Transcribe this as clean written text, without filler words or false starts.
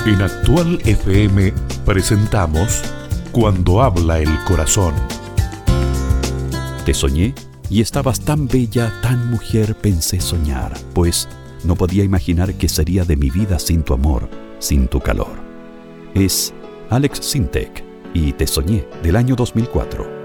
En Actual FM presentamos Cuando habla el corazón. Te soñé y estabas tan bella, tan mujer, pensé soñar, pues no podía imaginar qué sería de mi vida sin tu amor, sin tu calor. Es Alex Sintek y Te soñé, del año 2004.